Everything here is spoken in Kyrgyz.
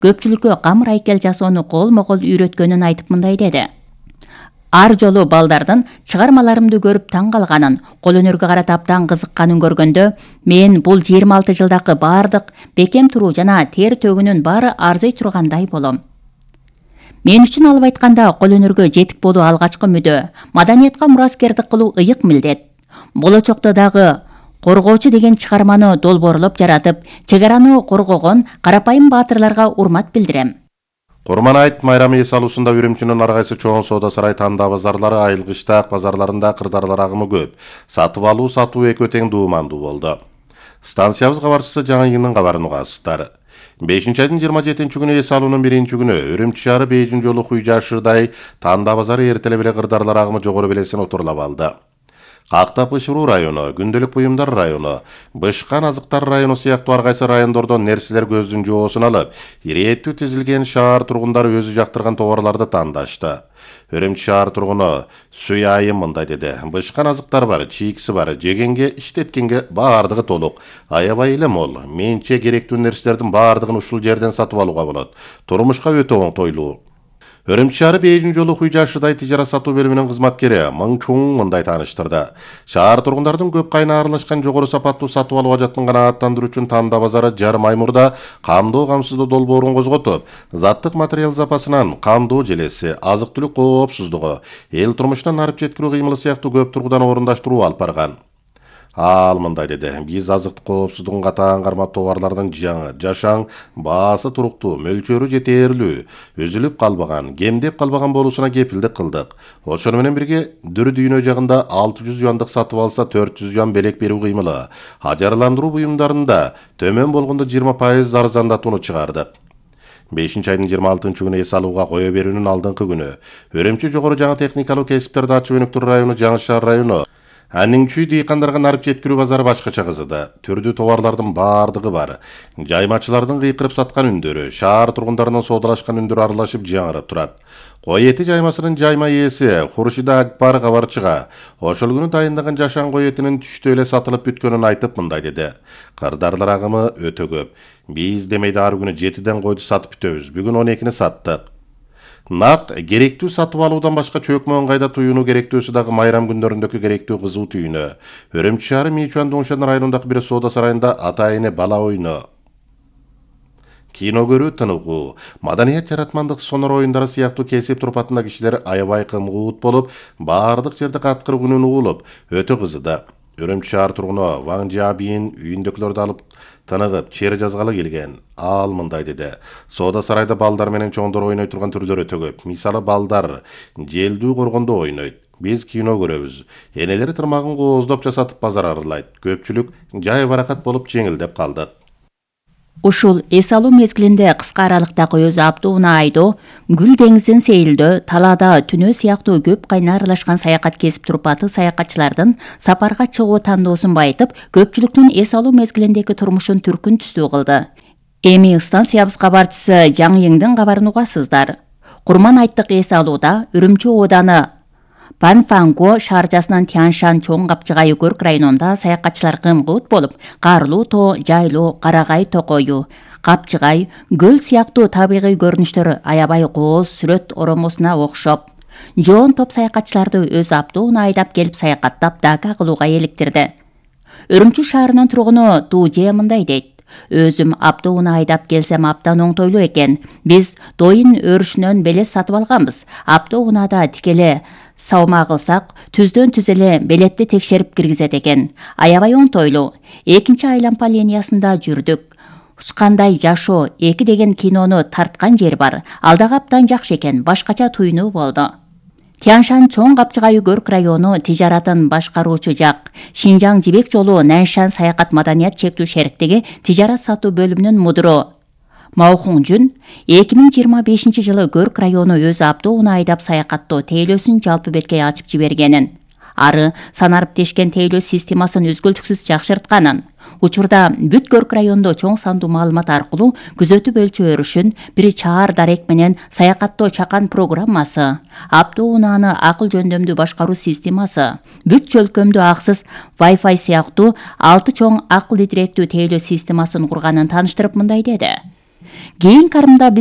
көпчүлүккө камыр айкел жасоону колмо-кол үйрөткөнүн айтып мындай деди. Ар жолу балдардын чыгармаларымды көрүп таң калганын, кол өнөргө карата абдан кызыкканын көргөндө, мен бул 26 жылдагы бардык бекем туруу жана тер төгүүнүн баары арзый тургандай болом. Мен үчүн алып айтканда кол өнөргө жетик болуу алгачкы мүдө, маданиятка мураскердик кылуу ыйык милдет. Болочокто дагы Коргоочу деген чыгарманы долбоорлоп жаратып, чек араны коргогон карапайым баатырларга урмат билдирем. Курманайт майрамы эс алуусунда Үрүмчүнүн ар кайсы чоң соода сарай танда базарлары айылгы иштак базарларында кырдаарлар агымы көп. Сатып алуу сатуу экөө тең дуумандуу болду. Станциябыз кабарчысы Жаңы Йыңдын кабарын угасыздар. 5-айдын 27 күнү эс алуунун 1-күнү Үрүмчү шаары Бейжин жолу Хуйжашырдай танда базары эртеле беле кырдаарлар агымы жогору белесин отурлап алды. Кактап Ышыруу району, Күндөлүк буюмдар району, Бышкан азыктар району сыяктуу ар кайсы райондордон нерселер көздүн жоосун алып, ирээттүү тизилген шаар тургундары өзү жактырган товарларды тандашты. Үрүмчү шаар тургуну Суй Айым мындай деди. Бышкан азыктар бар, чийкиси бар, жегенге, иштеткенге баардыгы толук. Аябай эле мол. Менче керектүү нерселердин баардыгын ушул жерден сатып алууга болот. Турмушка өтө оңтойлуу. Үрүмчү шаары Бейжин жолу Хуйжашырдай тижара сатуу бөлүмүнүн кызматкери Мың Чуң мындай тааныштырды. Шаар тургундардын көп кайына аралашкан жогору сапаттуу сатып алууга жатын канааттандыруу үчүн танда базары жарым ай мурда камдоо камсыздоо долбоорун козготуп, заттык материал запасынан камдоо желеси, азык-түлүк коопсуздугу, эл турмушуна нарып жеткирүү кыймылы сыяктуу көп тургудан орундаштыруу алып барган. Ал мындай деди. Биз азыктык коопсуздугун катаан кармап товарлардын жаңы, жашаң, баасы туруктуу, мөлчөрү жетээрлүү, үзүлүп калбаган, кемдеп калбаган болуусуна кепилдик кылдык. Ошону менен бирге Дүрү дүйнө жагында 600 юандык сатып алса 400 юан белек берүү кыймылы. Ажарландыруу буюмдарында төмөн болгондо 20% арзандатууну чыгардык. 5-айдын 26 күнү эс алууга кое берүүнүн алдыңкы күнү Үрүмчү жогору жаңы техникалуу кесиптерди ачып өнүктүрүү району Жаңы Шаар району Анныңчүй дыйкандарга нарып жеткирүү базары башкача кызыды. Түрдүү товарлардын баардыгы бар. Жаймачылардын кыйкырып саткан үндөрү, шаар тургундарынын соодалашкан үндөрү аралашып жаңырып турат. Кой эти жаймасынын жайма ээси Хуршида Акбар кабарчыга ошол күнү дайындаган жашаң кой этинин түштө эле сатылып бүткөнүн айтып мындай деди. Кырдаарлар агымы өтө көп. Биз демейде ар күнү 7ден койду сатып бүтөбүз. Бүгүн 12-ни саттык. Нак керектүү сатып алуудан башка чөкмө ыңгайда туюуну керектүүсү дагы майрам күндөрүндөгү керектүү кызуу түйүнү. Үрүмчү шаары Мичуан Дуңшан районундагы бир соода сарайында ата-эне бала ойну, кино көрүү тыныгуу, маданият жаратмандык сонор оюндары сыяктуу кесип турпатында кишилер аябай кымгуут болуп, баардык жерде каткыр күнүн угулуп, өтө кызыды. Үрүмчү шаар тургуну Ваң Жабийин үйүндөгүлөрдү алып тыныгып, чери жазгалы келген. Ал мындай деди. Соода сарайда балдар менен чоңдор ойной турган түрлөр өтө көп. Мисалы балдар желдүү коргондо ойнойт. Биз кино көрөбүз. Энелери тырмагын кооздоп жасатып базар арылайт. Көпчүлүк жай баракат болуп жеңилдеп калдык. Ушул эс алуу мезгилинде кыска аралыктагы өзү Абдууна айдоо, Гүл деңизин сейилдөө, талаада түнөө сыяктуу көп кайна аралашкан саякат кесип турпаты саякатчылардын сапарга чыгуу тандоосун байытып, көпчүлүктүн эс алуу мезгилиндеги турмушун түркүн түстүү кылды. Эми станциябыз кабарчысы Жаңы Йыңдын кабарын угасыздар. Курманайттык эс алууда Үрүмчү ооданы Панфанго шаарчасынан Тяншан чоң капчыгайы көрк районунда саякатчылар кымкуут болуп, Карлуу тоо, Жайлуу, Карагай токою, Капчыгай, көл сыяктуу табигый көрүнүштөр аябай кооз сүрөт оромосуна окшоп, жоон топ саякатчыларды өз Абдууна айдап келип саякаттап дака кылууга эликтирди. Үрүмчү шаарынын тургуну Дуже мындай дейт. Өзүм Абдууна айдап келсем абдан оңтойлуу экен. Биз дойын өрүшүнөн белес сатып алганбыз. Абдуунада тикеле саума кылсак, түздөн түз эле белетти текшерип киргизет экен. Аябай оңтойлуу. Экинчи айлампа линиясында жүрдүк. Учкандай жашоо 2 деген кинону тарткан жер бар. Ал дагы абдан жакшы экен, башкача туйнуу болду. Тяншан чоң капчыгайы көрк району тижаратын башкаруучу жак. Шинжаң жибек жолу Наншан саякат маданият чектүү шериктиги тижарат сатуу бөлүмүнүн мудуру Маухун Жүн 2025 жылы көрк району өзү Абдууна айдап саякаттоо тейлөөсүн жалпы бетке ачып жибергенин, ары санарып тешкен тейлөө системасын үзгүлтүксүз жакшыртканын, учурда бүт көрк райондо чоң сандуу маалымат аркылуу күзөтүп өлчөөрүшүн, бир чаар дарек менен саякаттоо чакан программасы, Абдуунаны акыл жөндөмдүү башкаруу системасы, бүт чөлкөмдүү аксыз Wi-Fi сыяктуу 6 чоң акыл идиректүү тейлөө системасын курганын тааныштырып мындай деди. кийинки карымда